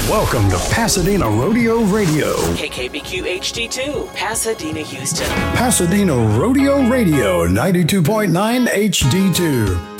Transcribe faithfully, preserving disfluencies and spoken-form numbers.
Welcome to Pasadena Rodeo Radio. K K B Q H D two, Pasadena, Houston. Pasadena Rodeo Radio, ninety-two point nine H D two.